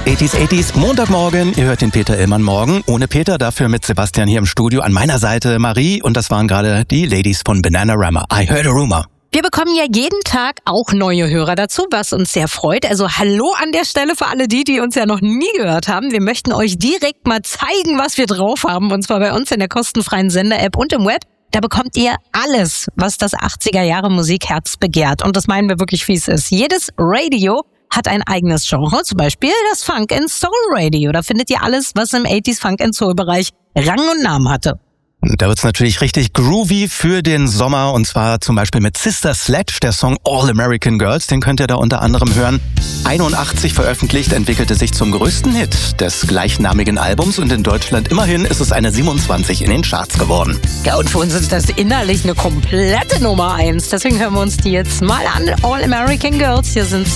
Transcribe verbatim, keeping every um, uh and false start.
achtziger achtziger, Montagmorgen, ihr hört den Peter Illmann morgen. Ohne Peter, dafür mit Sebastian hier im Studio. An meiner Seite Marie und das waren gerade die Ladies von Bananarama. I heard a rumor. Wir bekommen ja jeden Tag auch neue Hörer dazu, was uns sehr freut. Also hallo an der Stelle für alle die, die uns ja noch nie gehört haben. Wir möchten euch direkt mal zeigen, was wir drauf haben. Und zwar bei uns in der kostenfreien Sender-App und im Web. Da bekommt ihr alles, was das achtziger Jahre Musikherz begehrt. Und das meinen wir wirklich, wie es ist. Jedes Radio hat ein eigenes Genre, zum Beispiel das Funk and Soul Radio. Da findet ihr alles, was im achtziger Funk and Soul Bereich Rang und Namen hatte. Da wird's natürlich richtig groovy für den Sommer und zwar zum Beispiel mit Sister Sledge, der Song All American Girls, den könnt ihr da unter anderem hören. einundachtzig veröffentlicht, entwickelte sich zum größten Hit des gleichnamigen Albums und in Deutschland immerhin ist es eine siebenundzwanzig in den Charts geworden. Ja, und für uns ist das innerlich eine komplette Nummer eins. Deswegen hören wir uns die jetzt mal an. All American Girls, hier sind